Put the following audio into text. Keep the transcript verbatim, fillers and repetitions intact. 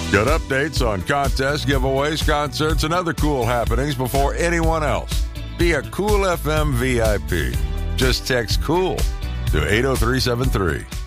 Get updates on contests, giveaways, concerts, and other cool happenings before anyone else. Be a Cool F M V I P. Just text COOL to eight oh three seven three.